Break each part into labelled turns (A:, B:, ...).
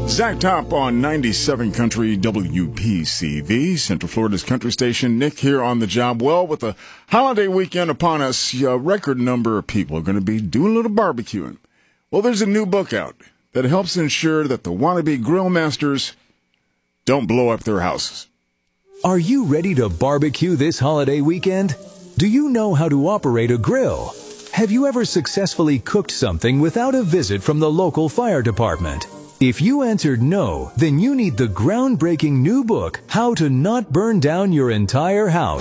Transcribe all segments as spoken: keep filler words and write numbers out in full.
A: Zach Top on ninety-seven Country W P C V, Central Florida's country station. Nick here on the job. Well, with the holiday weekend upon us, a record number of people are going to be doing a little barbecuing. Well, there's a new book out that helps ensure that the wannabe grill masters don't blow up their houses.
B: Are you ready to barbecue this holiday weekend? Do you know how to operate a grill? Have you ever successfully cooked something without a visit from the local fire department? If you answered no, then you need the groundbreaking new book, How to Not Burn Down Your Entire House.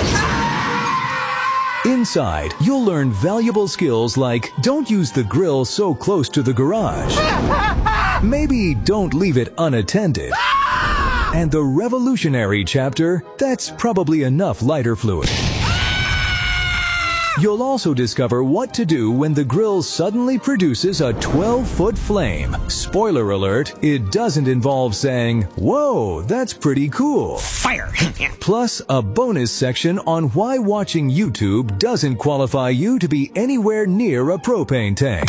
B: Inside, you'll learn valuable skills like don't use the grill so close to the garage. Maybe don't leave it unattended. And the revolutionary chapter, that's probably enough lighter fluid. You'll also discover what to do when the grill suddenly produces a twelve-foot flame. Spoiler alert, it doesn't involve saying, "Whoa, that's pretty cool."
C: Fire!
B: Plus, a bonus section on why watching YouTube doesn't qualify you to be anywhere near a propane tank.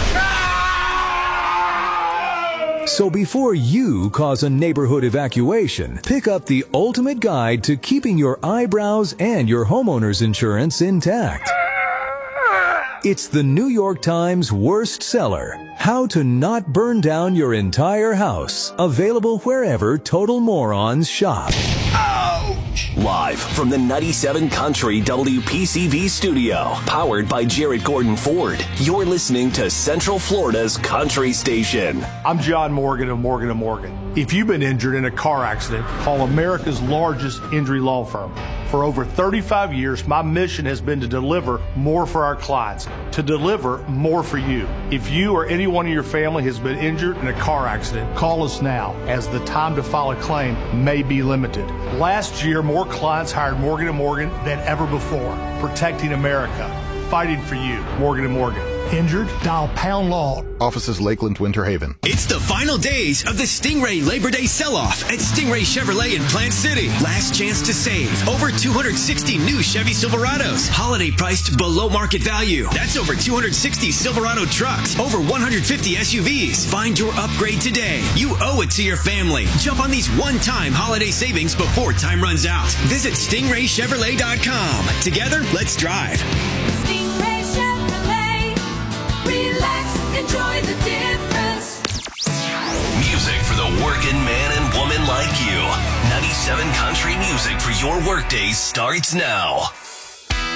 B: So before you cause a neighborhood evacuation, pick up the ultimate guide to keeping your eyebrows and your homeowner's insurance intact. It's the New York Times worst seller, How to Not Burn Down Your Entire House. Available wherever total morons shop.
D: Live from the ninety-seven Country W P C V studio, powered by Jared Gordon Ford, you're listening to Central Florida's country station.
E: I'm John Morgan of Morgan and Morgan. If you've been injured in a car accident, call America's largest injury law firm. For over thirty-five years, my mission has been to deliver more for our clients, to deliver more for you. If you or anyone in your family has been injured in a car accident, call us now, as the time to file a claim may be limited. Last year, more clients hired Morgan and Morgan than ever before, protecting America, fighting for you. Morgan and Morgan. Injured? Dial pound law.
F: Offices Lakeland, Winter Haven.
C: It's the final days of the Stingray Labor Day sell-off at Stingray Chevrolet in Plant City. Last chance to save. Over two hundred sixty new Chevy Silverados. Holiday priced below market value. That's over two hundred sixty Silverado trucks. Over one hundred fifty S U Vs. Find your upgrade today. You owe it to your family. Jump on these one-time holiday savings before time runs out. Visit stingray chevrolet dot com. Together, let's drive.
G: Stingray Chevrolet. Relax, enjoy the difference.
D: Music for the working man and woman like you. ninety-seven Country Music for your workdays starts now.